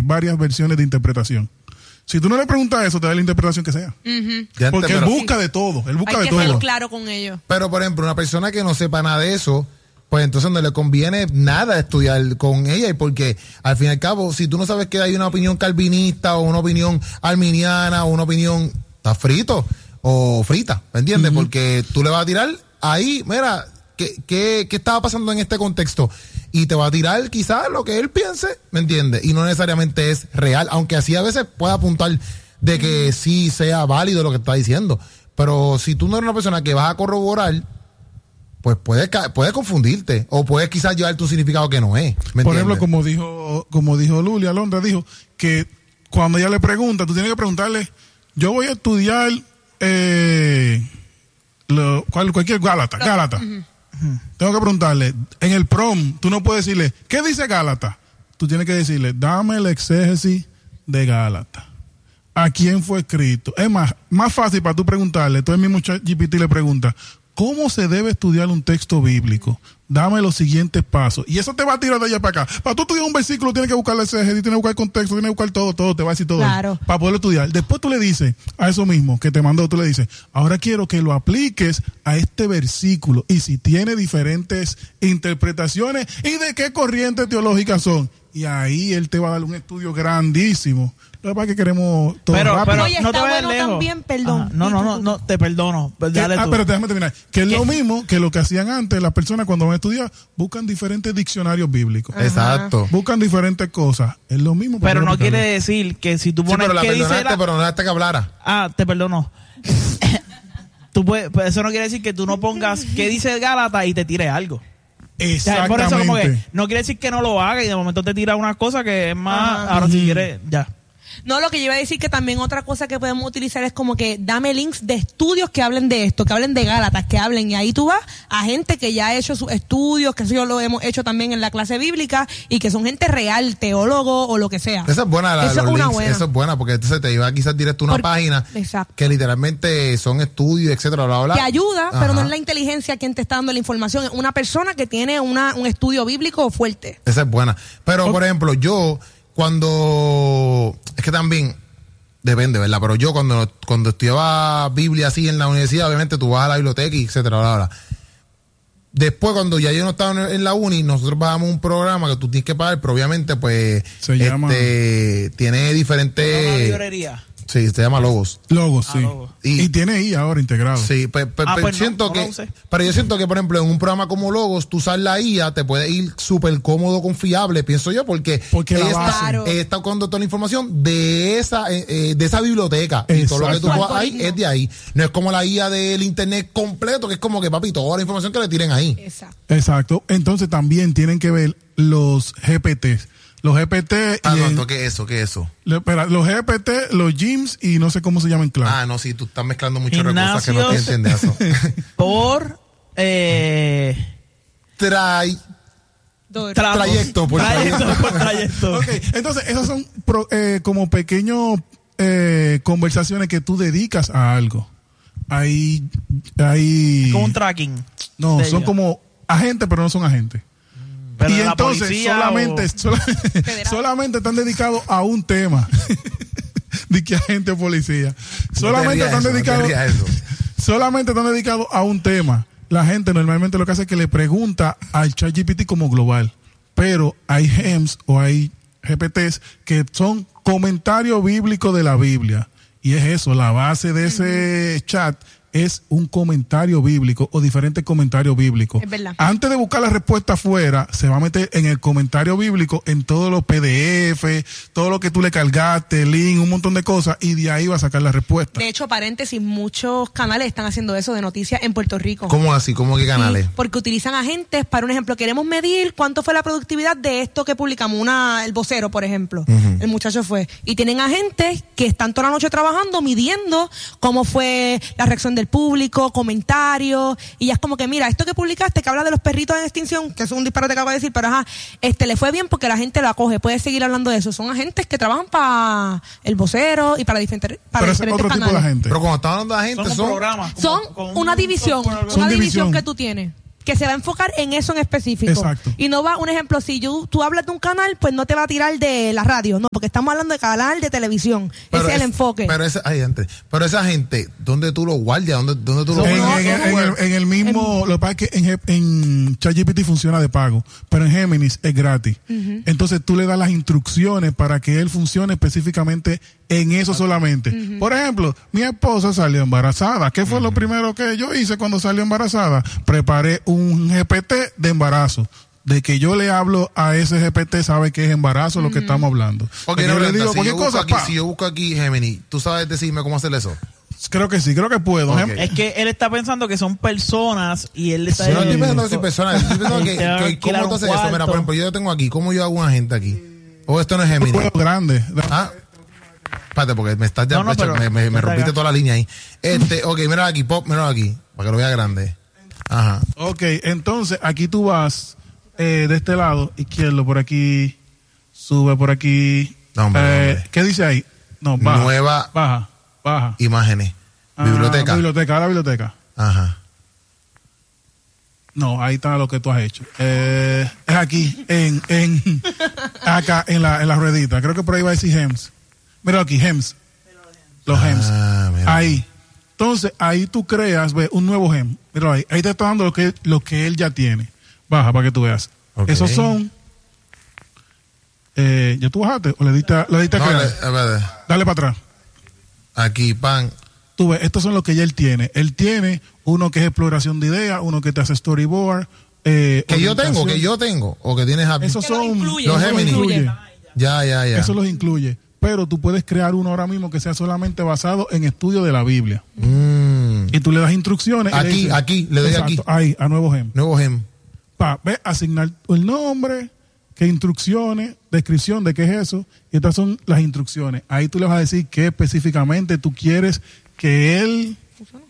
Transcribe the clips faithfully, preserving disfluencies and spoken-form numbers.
varias versiones de interpretación. Si tú no le preguntas eso, te da la interpretación que sea. Uh-huh. Porque pero, él busca sí. de todo. Él busca Hay de que todo. ser claro con ellos. Pero, por ejemplo, una persona que no sepa nada de eso, pues entonces no le conviene nada estudiar con ella. Y porque, al fin y al cabo, si tú no sabes que hay una opinión calvinista o una opinión arminiana o una opinión, estás frito o frita, ¿me entiendes? Uh-huh. Porque tú le vas a tirar ahí, mira, ¿qué, qué, qué estaba pasando en este contexto? Y te va a tirar quizás lo que él piense, ¿me entiendes? Y no necesariamente es real, aunque así a veces puede apuntar de que sí sea válido lo que está diciendo. Pero si tú no eres una persona que vas a corroborar, pues puedes puede confundirte o puedes quizás llevar tu significado que no es. ¿Me Por entiendes? ejemplo, como dijo como dijo Luli, Alondra dijo que cuando ella le pregunta, tú tienes que preguntarle, yo voy a estudiar eh, lo, cual, cualquier Gálata, Gálata. Uh-huh. Tengo que preguntarle, en el prom, tú no puedes decirle, ¿qué dice Gálata? Tú tienes que decirle, dame el exégesis de Gálata. ¿A quién fue escrito? Es más, más fácil para tú preguntarle, tú el mismo G P T le pregunta, ¿cómo se debe estudiar un texto bíblico? Dame los siguientes pasos. Y eso te va a tirar de allá para acá. Para tú estudiar un versículo, tienes que buscar el exégesis, tienes que buscar el contexto, tienes que buscar todo, todo, te va a decir todo. Claro. Para poder estudiar. Después tú le dices a eso mismo que te mandó, tú le dices, ahora quiero que lo apliques a este versículo. Y si tiene diferentes interpretaciones, ¿y de qué corrientes teológicas son? Y ahí él te va a dar un estudio grandísimo. Lo que pasa es que queremos todo pero, rápido. pero Oye, no está te vayas bueno lejos. También, perdón. Ajá. No, no, no, no, te perdono. Que, ah, tú. pero déjame terminar. Que es lo mismo que lo que hacían antes. Las personas cuando van a estudiar buscan diferentes diccionarios bíblicos. Ajá. Exacto. Buscan diferentes cosas. Es lo mismo. Pero no quiere decir que si tú pones... Sí, pero la ¿qué perdonaste, dice la... pero no dejaste que hablara. Ah, te perdono. Tú puedes, pues eso no quiere decir que tú no pongas qué dice Gálata y te tire algo. Exactamente. Por eso como que no quiere decir que no lo haga y de momento te tira una cosa que es más... Ajá. Ahora si quieres, ya. No, lo que yo iba a decir que también otra cosa que podemos utilizar es como que dame links de estudios que hablen de esto, que hablen de Gálatas, que hablen, y ahí tú vas a gente que ya ha hecho sus estudios, que eso yo lo hemos hecho también en la clase bíblica, y que son gente real, teólogo o lo que sea. Esa es buena, la, eso los es una links, buena. eso es buena, porque entonces te iba quizás directo a una Por, página exacto. que literalmente son estudios, etcétera, bla, bla, bla. Que ayuda, Ajá. pero no es la inteligencia quien te está dando la información, es una persona que tiene una, un estudio bíblico fuerte. Esa es buena. Pero, okay. por ejemplo, yo cuando... Es que también... Depende, ¿verdad? Pero yo cuando, cuando estudiaba Biblia así en la universidad, obviamente tú vas a la biblioteca y etcétera, bla, bla. Después, cuando ya yo no estaba en la uni, nosotros bajamos un programa que tú tienes que pagar, pero obviamente, pues, se este, llama... tiene diferentes... Una librería. Sí, se llama Logos. Logos, sí. Ah, Logos. Y, y tiene I ahora integrado. Sí, pe, pe, ah, pe, pues siento no, que... no sé. Pero yo siento que, por ejemplo, en un programa como Logos, tú usar la I A te puede ir súper cómodo, confiable, pienso yo, porque, porque ella, la está, claro. ella está buscando toda la información de esa eh, eh, de esa biblioteca. Exacto. Y todo lo que tú vas ahí es de ahí. No es como la I A del internet completo, que es como que, papi, toda la información que le tiren ahí. Exacto. Exacto. Entonces también tienen que ver los G P Ts. Los G P T... Ah, y no, en, ¿qué es eso? ¿Qué es eso? Le, espera, los G P T, los gyms y no sé cómo se llaman claro. Ah, no, sí, tú estás mezclando muchas cosas que no Gimnasios te entiendes eso. Por... Eh, Tray... Dor. Trayecto, por trayecto. por trayecto. Ok, entonces esas son pro, eh, como pequeños eh, conversaciones que tú dedicas a algo. Hay... hay Como un tracking. No, son ellos. como agentes, pero no son agentes. Pero y la entonces solamente, o... sola, solamente están dedicados a un tema. De que agente o policía. Solamente están eso, dedicados. No solamente están dedicados a un tema. La gente normalmente lo que hace es que le pregunta al ChatGPT como global. Pero hay gems o hay G P Ts que son comentarios bíblicos de la Biblia. Y es eso, la base de ese chat es un comentario bíblico o diferentes comentarios bíblicos. Es verdad. Antes de buscar la respuesta afuera, se va a meter en el comentario bíblico, en todos los P D F, todo lo que tú le cargaste, link, un montón de cosas, y de ahí va a sacar la respuesta. De hecho, paréntesis, muchos canales están haciendo eso de noticias en Puerto Rico. ¿Cómo así? ¿Cómo qué canales? Sí, porque utilizan agentes para un ejemplo. Queremos medir cuánto fue la productividad de esto que publicamos. Una, el vocero, por ejemplo. Uh-huh. El muchacho fue. Y tienen agentes que están toda la noche trabajando, midiendo cómo fue la reacción del público, comentarios, y ya es como que, mira, esto que publicaste que habla de los perritos en extinción, que es un disparate que acabo de decir, pero ajá, este le fue bien porque la gente lo acoge, puede seguir hablando de eso. Son agentes que trabajan para el vocero y para diferentes para pero diferentes otro canales. Tipo de gente. Pero cuando estamos hablando de agentes son, son, programas, son como, una un, división, son una división. división que tú tienes. que se va a enfocar en eso en específico. Exacto. Y no va, un ejemplo, si yo, tú hablas de un canal, pues no te va a tirar de la radio, no, porque estamos hablando de canal de televisión. Pero Ese es el es- enfoque. Pero esa, ay, antes, pero esa gente, ¿dónde tú lo guardas? ¿Dónde, dónde tú lo En, No, en- no, en- no, en el, en el mismo, lo que pasa es que en, Ge- en ChatGPT funciona de pago, pero en Géminis es gratis. Entonces tú le das las instrucciones para que él funcione específicamente en eso solamente. Por ejemplo, mi esposa salió embarazada. ¿Qué fue lo primero que yo hice cuando salió embarazada? Preparé un G P T de embarazo. De que yo le hablo a ese G P T, sabe que es embarazo lo que estamos hablando. Porque yo no, le Brenda, digo si, cualquier yo busco cosa, aquí, pa. si yo busco aquí Gemini, ¿tú sabes decirme cómo hacer eso? Creo que sí, creo que puedo. Ok. Gem- Es que él está pensando que son personas y él está Yo no estoy diciendo- pensando que soy persona, estoy pensando que, Él te va a que alquilar ¿cómo tú un haces eso? Mira, cuarto. por ejemplo, yo tengo aquí, ¿cómo yo hago una gente aquí? O esto no es Gemini. puedo grande. Ah, espérate, porque me estás ya, No, no, hecho, pero- me, me, me está rompiste acá. toda la línea ahí. Este, ok, mira aquí, pop, mira aquí, para que lo vea grande. Ajá. Ok, entonces aquí tú vas eh, de este lado izquierdo, por aquí, sube por aquí. No, hombre, Eh, hombre. ¿Qué dice ahí? No, baja. Nueva- Baja, baja. Imágenes. Ah, Biblioteca. Biblioteca, la biblioteca. Ajá. No, ahí está lo que tú has hecho. Eh, es aquí, en, en, acá, en la, en la ruedita. Creo que por ahí va a decir Hems. Mira aquí, Hems. Los Hems. Ah, mira. Ahí. Entonces, ahí tú creas, ve, un nuevo gem. Mira ahí. Ahí te está dando lo que, lo que él ya tiene. Baja para que tú veas. Ok. Esos son. Eh, ¿Ya tú bajaste? ¿O le diste, a- le diste a No, crear? le- espérate. Dale para atrás. Aquí, pan. Tú ves, estos son los que ya él tiene. Él tiene uno que es exploración de ideas, uno que te hace storyboard. Eh, Que yo tengo, orientación. que yo tengo. O que tienes Happy. Esos Que los son. incluye, Los eso Gemini. incluye. Ya, ya, ya. Eso los incluye. Pero tú puedes crear uno ahora mismo que sea solamente basado en estudio de la Biblia. Mm. Y tú le das instrucciones. y le Aquí, dices- aquí, le doy aquí. Ahí, a nuevo gem. Nuevo gem. Pa, ve, asignar el nombre, qué instrucciones, descripción de qué es eso. Y estas son las instrucciones. Ahí tú le vas a decir qué específicamente tú quieres que él,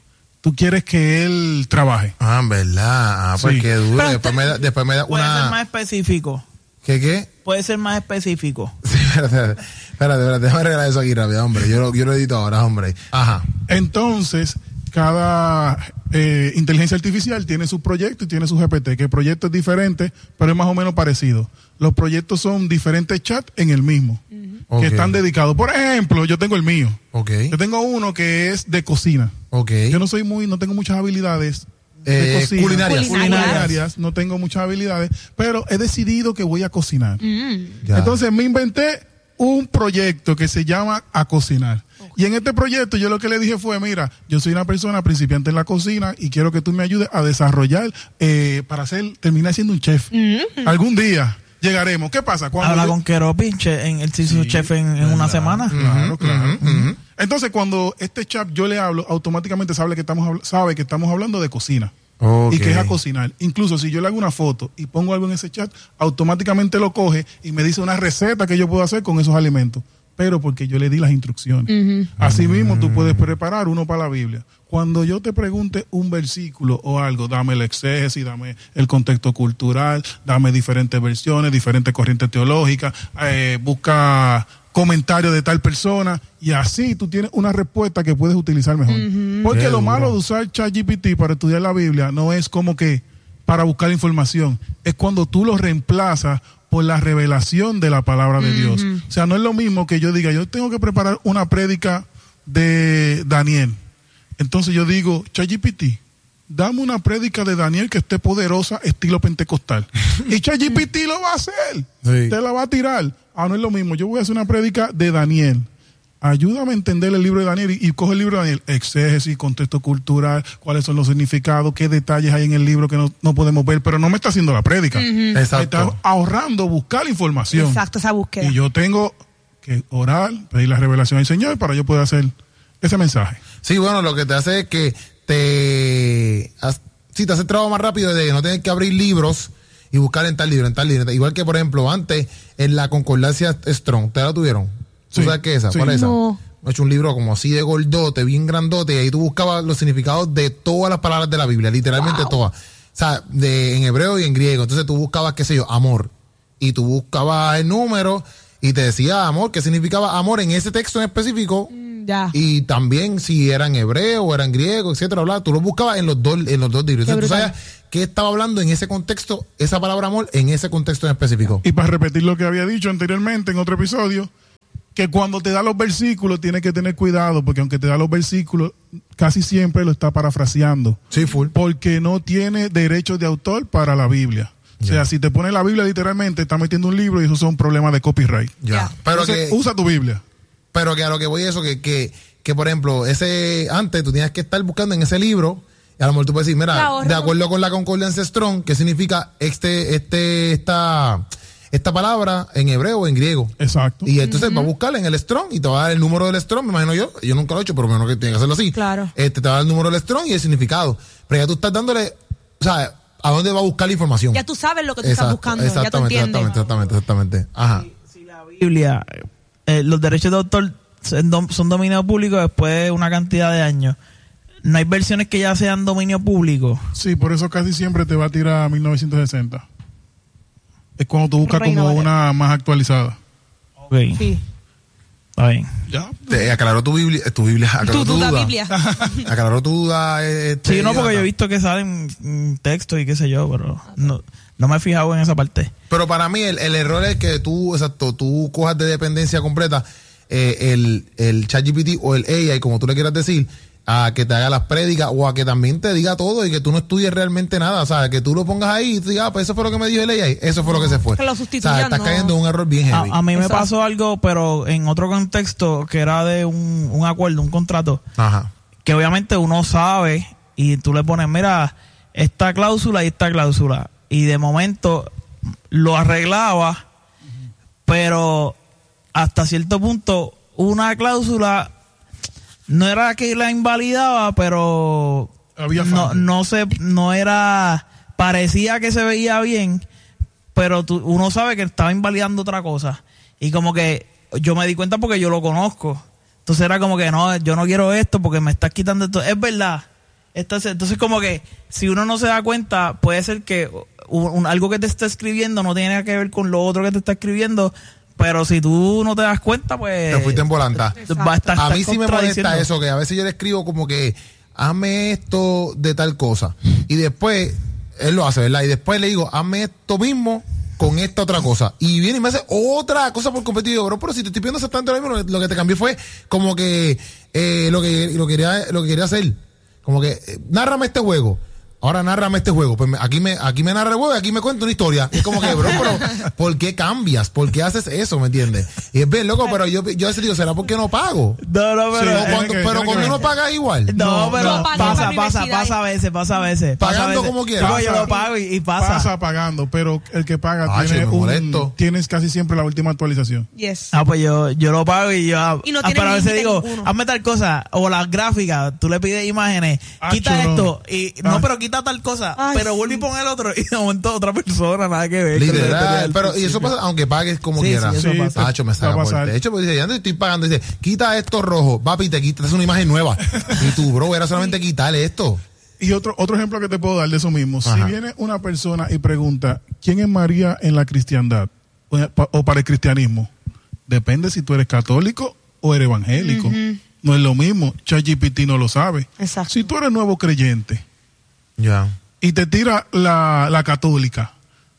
tú quieres que él trabaje. Ah, en verdad. Ah, pues Sí. qué duro. Pero Después me da, después me da Puede ser más una. específico. ¿Qué, qué? Puede ser más específico. Sí, espérate, espérate, espérate, espérate, déjame arreglar eso aquí rápido, hombre. Yo lo, yo lo edito ahora, hombre. Ajá. Entonces, cada eh, inteligencia artificial tiene su proyecto y tiene su G P T, que el proyecto es diferente, pero es más o menos parecido. Los proyectos son diferentes chats en el mismo, Ok. que están dedicados. Por ejemplo, yo tengo el mío. Ok. Yo tengo uno que es de cocina. Ok. Yo no soy muy, no tengo muchas habilidades Eh, de cocina. culinarias. Culinarias. No tengo muchas habilidades, pero he decidido que voy a cocinar. Ya. Entonces me inventé un proyecto que se llama A Cocinar. Y en este proyecto yo lo que le dije fue, mira, yo soy una persona principiante en la cocina y quiero que tú me ayudes a desarrollar eh, para hacer, terminar siendo un chef. Algún día llegaremos. ¿Qué pasa? Cuando Habla yo- con Keropi, che, en el sí, su chef en, en una semana. Claro, claro. Entonces, cuando este chat yo le hablo, automáticamente sabe que estamos, habl- sabe que estamos hablando de cocina. Ok. Y que es a cocinar. Incluso si yo le hago una foto y pongo algo en ese chat, automáticamente lo coge y me dice una receta que yo puedo hacer con esos alimentos. Pero porque yo le di las instrucciones. Asimismo, tú puedes preparar uno para la Biblia. Cuando yo te pregunte un versículo o algo, dame el exégesis, dame el contexto cultural, dame diferentes versiones, diferentes corrientes teológicas, eh, busca comentarios de tal persona y así tú tienes una respuesta que puedes utilizar mejor. Porque Qué lo malo duro. de usar ChatGPT para estudiar la Biblia no es como que para buscar información, es cuando tú lo reemplazas por la revelación de la palabra de Dios. O sea, no es lo mismo que yo diga, yo tengo que preparar una prédica de Daniel. Entonces yo digo, ChatGPT, dame una prédica de Daniel que esté poderosa, estilo pentecostal. Y ChatGPT lo va a hacer. Sí. Te la va a tirar. Ah, no es lo mismo. Yo voy a hacer una prédica de Daniel. Ayúdame a entender el libro de Daniel y, y coge el libro de Daniel. Exégesis, contexto cultural, cuáles son los significados, qué detalles hay en el libro que no, no podemos ver, pero no me está haciendo la prédica. Me está Exacto. ahorrando buscar información. Exacto, esa búsqueda. Y yo tengo que orar, pedir la revelación al Señor para yo poder hacer ese mensaje. Sí, bueno, lo que te hace es que te... haz- Sí, te hace el trabajo más rápido de no tener que abrir libros y buscar en tal libro, en tal libro. Igual que, por ejemplo, antes, en la concordancia Strong, ¿ustedes la tuvieron? ¿Tú Sí, sabes qué es esa? sí. ¿Cuál es esa? No. He hecho un libro como así de gordote, bien grandote, y ahí tú buscabas los significados de todas las palabras de la Biblia, literalmente todas. O sea, de, en hebreo y en griego. Entonces tú buscabas, qué sé yo, amor. Y tú buscabas el número y te decía amor, qué significaba amor en ese texto en específico. Ya. Y también si eran hebreo o eran griego, etcétera, bla, tú lo buscabas en los dos, en los dos libros. Entonces tú sabías qué estaba hablando en ese contexto, esa palabra amor, en ese contexto en específico. Y para repetir lo que había dicho anteriormente en otro episodio, que cuando te da los versículos tienes que tener cuidado, porque aunque te da los versículos, casi siempre lo está parafraseando. Sí, full. Porque no tiene derechos de autor para la Biblia. O sea, Ya. si te pone la Biblia literalmente, está metiendo un libro y esos son problemas de copyright. Ya. Ya. Pero Entonces, que, usa tu Biblia. pero que a lo que voy es eso, que, que, que por ejemplo, ese antes tú tenías que estar buscando en ese libro, y a lo mejor tú puedes decir, mira, Claro, de acuerdo con la concordancia Strong, ¿qué significa este, este, esta, esta palabra en hebreo o en griego? Exacto. Y entonces va a buscarla en el Strong y te va a dar el número del Strong, me imagino yo. Yo nunca lo he hecho, pero menos que tiene que hacerlo así. Claro. Este, te va a dar el número del Strong y el significado. Pero ya tú estás dándole, o sea, ¿a dónde va a buscar la información? Ya tú sabes lo que tú estás Exacto, buscando, ya tú exactamente, entiendes. exactamente, exactamente, exactamente. Ajá. Si la Biblia, eh, los derechos de autor son, dom- son dominio público después de una cantidad de años, no hay versiones que ya sean dominio público. Sí, por eso casi siempre te va a tirar a mil novecientos sesenta. Es cuando tú buscas Reina como Valera. una más actualizada. Ok, Sí. está bien. Ya. Te aclaró tu Biblia, tu Biblia, aclaró Tu tu, duda duda. Biblia. Aclaró tu duda. Este, Sí, no, porque yo he Jonathan. visto que salen mm, textos y qué sé yo, pero no, no me he fijado en esa parte. Pero para mí el, el error es que tú, exacto, tú cojas de dependencia completa eh, el, el ChatGPT o el A I, como tú le quieras decir, a que te haga las prédicas o a que también te diga todo y que tú no estudies realmente nada. O sea, que tú lo pongas ahí y tú digas, ah, pues eso fue lo que me dijo el A I, eso fue lo que se fue. Que lo O sea, sustituyan, estás no. cayendo en un error bien A, heavy. a mí me Exacto. pasó algo, pero en otro contexto, que era de un, un acuerdo, un contrato, Ajá. que obviamente uno sabe y tú le pones, mira, esta cláusula y esta cláusula. Y de momento lo arreglaba, pero hasta cierto punto una cláusula no era que la invalidaba, pero Había no, fallo. no se, no era, parecía que se veía bien, pero tú, uno sabe que estaba invalidando otra cosa. Y como que yo me di cuenta porque yo lo conozco. Entonces era como que no, yo no quiero esto porque me estás quitando esto. Es verdad. Entonces, entonces como que si uno no se da cuenta, puede ser que un, un- algo que te está escribiendo no tiene nada que ver con lo otro que te está escribiendo, pero si tú no te das cuenta, pues Te fuiste en volanta. va a estar A mí sí me molesta contradiciendo. eso, que a veces yo le escribo como que hazme esto de tal cosa. Y después, él lo hace, ¿verdad? Y después le digo, hazme esto mismo con esta otra cosa. Y viene y me hace otra cosa por completo. Y digo, bro, pero si te estoy pidiendo exactamente lo mismo, lo que te cambié fue como que eh, lo que lo que quería, lo que quería hacer. Como que, eh, nárrame este juego. Ahora nárrame este juego. Pues me- aquí me aquí me narra el juego y aquí me cuenta una historia. Es como que, bro, pero ¿por qué cambias? ¿Por qué haces eso? ¿Me entiendes? Y es bien loco, pero yo, yo a veces digo, ¿será porque no pago? No, no, pero... Sí, O tiene cuando- que- pero tiene cuando que uno ver. paga igual. No, No, pero no. pasa, Paga pasa, universidad. pasa a veces, pasa a veces. pasa a Pagando veces. como quiera. No, yo Pasa. lo pago y, y pasa. Pasa pagando, pero el que paga Ay, tiene me un, molesto. tienes casi siempre la última actualización. Yes. Ah, pues yo, yo lo pago y yo... ah, Y no ah, tiene pero a veces límite digo, ninguno. hazme tal cosa, o las gráficas, tú le pides imágenes, Ah, quita chulo. esto, y no, Ah. pero quita tal cosa, Ay, pero vuelve sí. y pon el otro, y de momento otra persona, nada que ver. con lo que tenía Literal. al Pero, y principio. eso pasa aunque pagues como Sí, quieras. sí, eso Sí, pasa. Tacho, me va saca a por pasar. De hecho, pues dice, ya no estoy pagando. Dice, quita esto rojo, papi, y te quitas una imagen nueva. Y tú, bro, era solamente quitarle esto. Y otro otro ejemplo que te puedo dar de eso mismo. Ajá. Si viene una persona y pregunta, ¿quién es María en la cristiandad o, o para el cristianismo? Depende si tú eres católico o eres evangélico. No es lo mismo. ChatGPT no lo sabe. Exacto. Si tú eres nuevo creyente Ya. y te tira la, la católica,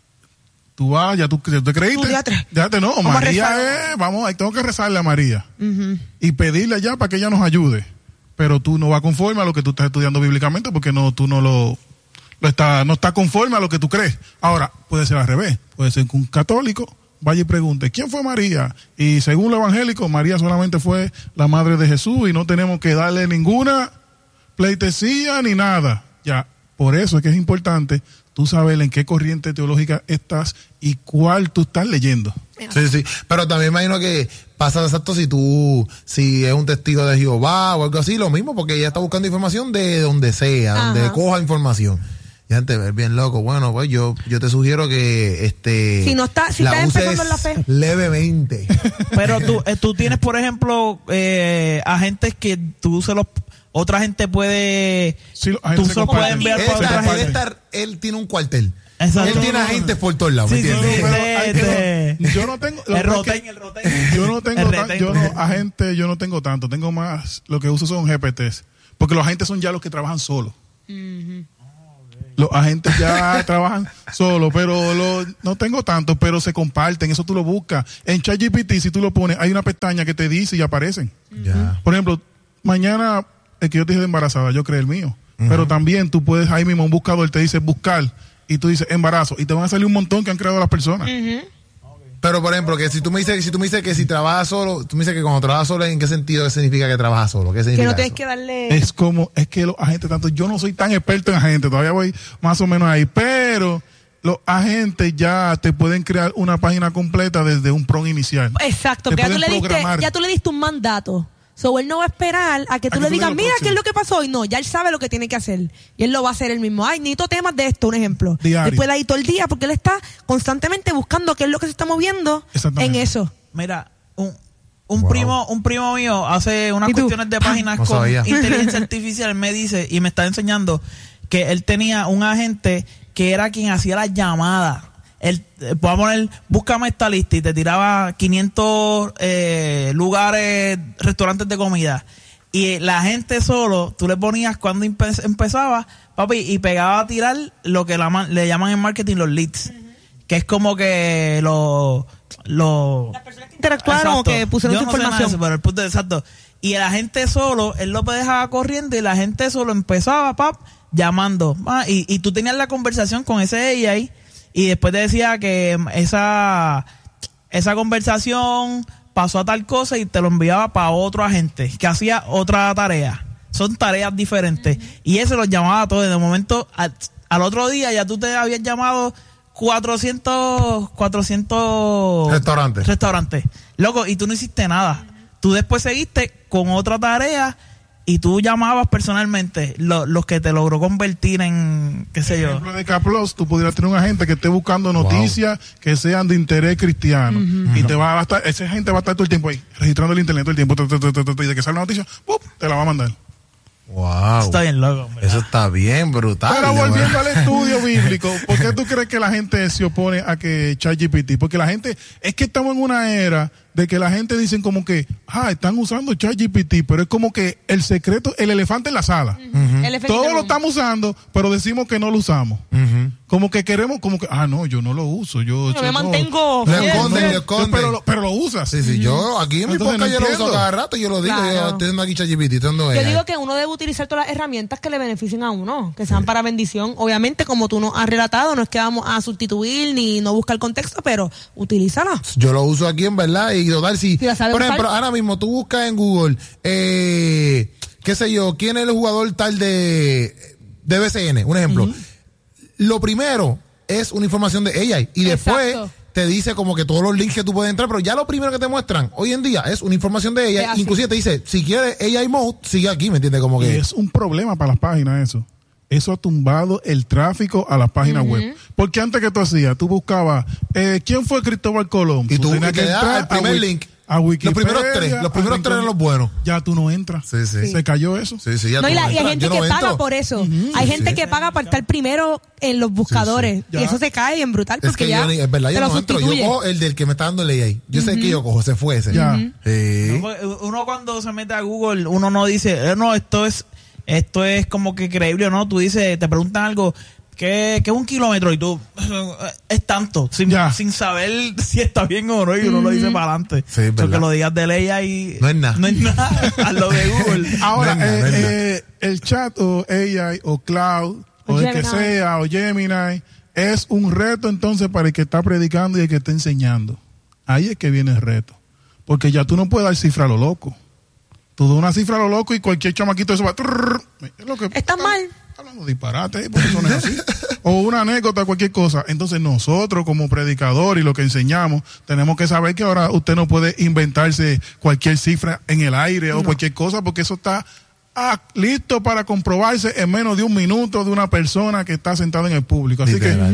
tú vas, ya tú, tú te creíste. Tú, diatre. Ya te no, Vamos a María rezar. es, vamos, ahí tengo que rezarle a María Ujú. y pedirle allá para que ella nos ayude. Pero tú no vas conforme a lo que tú estás estudiando bíblicamente porque no, tú no lo, lo está, no está conforme a lo que tú crees. Ahora, puede ser al revés. Puede ser que un católico vaya y pregunte, ¿quién fue María? Y según lo evangélico, María solamente fue la madre de Jesús y no tenemos que darle ninguna pleitesía ni nada. Ya, por eso es que es importante tú saber en qué corriente teológica estás y cuál tú estás leyendo. Sí, sí. Pero también imagino que pasa exacto si tú, si es un testigo de Jehová o algo así, lo mismo, porque ella está buscando información de donde sea, donde Ajá. coja información. Y antes ver bien loco, bueno, pues yo, yo te sugiero que este Si no está- si la estás uses empezando en la fe. levemente. Pero tú, eh, tú tienes, por ejemplo, eh, agentes que tú se los... Otra gente puede... Sí, la Tú gente se solo comparte. puedes enviar él, para está- otra él gente. está- él tiene un cuartel. Exacto. Él tiene agentes por todos lados, ¿me Sí, sí, entiendes? sí. Pero hay que- Este- yo no tengo lo El que es roten, que el roten. yo no tengo El tan- reten. yo no agente yo no tengo tanto, tengo más, lo que uso son G P Ts, porque los agentes son ya los que trabajan solos. Los agentes ya trabajan solos, pero lo, no tengo tanto, pero se comparten, eso tú lo buscas. En ChatGPT, si tú lo pones, hay una pestaña que te dice y aparecen. Ya. Por ejemplo, mañana, el que yo te dije de embarazada, yo creé el mío. Pero también tú puedes, ahí mismo, un buscador te dice buscar, y tú dices embarazo, y te van a salir un montón que han creado las personas. Pero, por ejemplo, que si tú me dices, si tú me dices que si trabajas solo, tú me dices que cuando trabajas solo, ¿en qué sentido significa que trabajas solo? ¿Qué Que significa no tienes eso? que darle... Es como, es que los agentes, tanto, yo no soy tan experto en agentes, todavía voy más o menos ahí, pero los agentes ya te pueden crear una página completa desde un prompt inicial. Exacto, Te que ya tú, pueden le diste, programar. ya tú le diste un mandato. So, él no va a esperar a que tú A que le tú le digas, digas lo mira, próximo. ¿qué es lo que pasó? Y no, ya él sabe lo que tiene que hacer. Y él lo va a hacer él mismo. Ay, necesito temas de esto, un ejemplo. Diario. Él puede ir todo el día porque él está constantemente buscando qué es lo que se está moviendo en Exactamente. eso. Mira, un, un Wow. primo un primo mío hace unas ¿Y tú? cuestiones de páginas No con sabía. inteligencia artificial, me dice, y me está enseñando que él tenía un agente que era quien hacía las llamadas. Él, eh, voy a poner, búscame esta lista, y te tiraba quinientos eh, lugares, restaurantes de comida. Y la gente solo, tú le ponías cuando empe- empezaba, papi, y pegaba a tirar lo que la man- le llaman en marketing los leads. Que es como que los... Lo, Las personas que interactuaron o que pusieron Yo su no sé nada de información. eso, pero el punto es exacto. Y la gente solo, él lo dejaba corriendo y la gente solo empezaba, pap, llamando. Ah, y, y tú tenías la conversación con ese A I y después te decía que esa, esa conversación pasó a tal cosa y te lo enviaba para otro agente que hacía otra tarea. Son tareas diferentes. Y ese los llamaba a todos. De momento, al, al otro día ya tú te habías llamado cuatrocientos, cuatrocientos Restaurantes. restaurantes. Loco, y tú no hiciste nada. Tú después seguiste con otra tarea y tú llamabas personalmente lo- los que te logró convertir en, qué sé Por yo. ejemplo, de Caplos, tú pudieras tener un agente que esté buscando noticias que sean de interés cristiano. Y te va a estar, ese agente va a estar todo el tiempo ahí, registrando el internet todo el tiempo. tu, tu, tu, tu, tu, Y de que sale la noticia, ¡pum! Te la va a mandar. Wow. Está bien loco, hombre. Eso está bien brutal. Pero de volviendo verdad. al estudio bíblico, ¿por qué tú crees que la gente se opone a que ChatGPT? Porque la gente, es que estamos en una era de que la gente dicen como que, ah, están usando ChatGPT, pero es como que el secreto, el elefante en la sala. El efecto Todos lo boom. estamos usando, pero decimos que no lo usamos. Ujú. Como que queremos, como que, ah, no, yo no lo uso. Yo, Yo yo me no- mantengo Le fiel. esconden, no, le esconden. Pero, lo- pero lo usas. Sí, sí, yo aquí en mi Entonces, podcast no yo lo uso entiendo. cada rato, yo lo digo, Claro. yo estoy haciendo aquí ChatGPT, estoy dando Yo A I. digo que uno debe utilizar todas las herramientas que le beneficien a uno, que sean para bendición. Obviamente, como tú nos has relatado, no es que vamos a sustituir ni no buscar contexto, pero utilízala. Yo lo uso aquí en verdad y total si, Si la sabes por ejemplo, usar. ahora mismo tú buscas en Google, eh, qué sé yo, quién es el jugador tal de de B C N, un ejemplo. Lo primero es una información de A I y después Exacto. te dice como que todos los links que tú puedes entrar, pero ya lo primero que te muestran hoy en día es una información de Es A I, así. inclusive te dice, si quieres A I mode, sigue aquí, ¿me entiendes? Como Y que es un problema para las páginas eso. Eso ha tumbado el tráfico a las páginas web. Porque antes que tú hacías, tú buscabas, eh, ¿quién fue Cristóbal Colón? y tú, tenías y te da el primer a Wik- link. a Wikipedia, los primeros tres, los a primeros tres eran los buenos. Ya tú no entras. Sí, sí. Se cayó eso. Sí, sí, ya No, tú y, la- y hay entras. gente Yo que no paga entro. por eso. Hay Sí, gente sí. que paga para estar primero en los buscadores. Ya. Y eso se cae bien brutal Es porque que ya yo, ni- es verdad, te yo lo no entro. Yo sustituye. cojo el del que me está dando el A I. Yo sé que yo cojo, se fue ese. Ya. Sí. No, porque uno cuando se mete a Google, uno no dice, eh, no, esto es esto es como que creíble o no. Tú dices, te preguntan algo, ¿qué, qué es un kilómetro? Y tú, eh, es tanto, sin, Ya. sin saber si está bien o no, y uno lo dice para adelante. Sí, es Porque verdad. lo digas de ley ahí. No es nada. No es nada. A lo de Google. Ahora, No es nada, eh, no es nada. eh, el chat o A I o Cloud o, O el que Gemini. sea o Gemini es un reto entonces para el que está predicando y el que está enseñando. Ahí es que viene el reto. Porque ya tú no puedes dar cifra a lo loco. Tú das una cifra a lo loco y cualquier chamaquito de eso va... trrr, es lo que- Está mal. Está hablando disparate, ¿eh? Porque eso no es así. O una anécdota, cualquier cosa. Entonces nosotros como predicador y lo que enseñamos, tenemos que saber que ahora usted no puede inventarse cualquier cifra en el aire o cualquier cosa, porque eso está ah, listo para comprobarse en menos de un minuto de una persona que está sentada en el público. Así Literal. que